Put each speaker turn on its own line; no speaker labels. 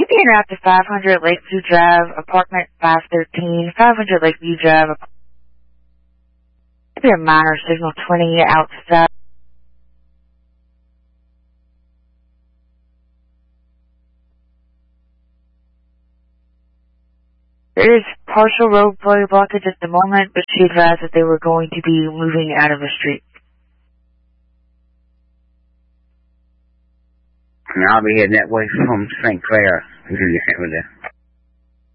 Maybe en route to 500 Lakeview Drive, apartment 513, 500 Lakeview Drive. Maybe a minor signal 20 outside. There is partial roadway blockage at the moment, but she advised that they were going to be moving out of the street.
And I'll be heading that way from St. Clair.